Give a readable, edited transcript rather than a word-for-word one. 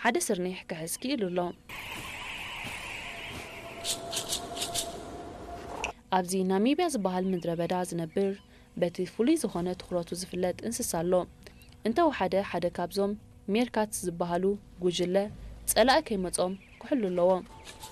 ሓደ ስርኒሕ ክሕዝኪ ኢሉ ኣሎ ኣብዚ ናሚብያ ዝበሃል ምድረ በዳ ዝነብር በቲ ፍሉይ ዝኾነ ትኹረቱ ዝፍለጥ እንስሳ ኣሎ እንተወሓደ ሓደ ካብዞም ሜርካት ዝበሃሉ ጉጅለ ጸላእ ከይመጾም ክሕሉ ኣለዎ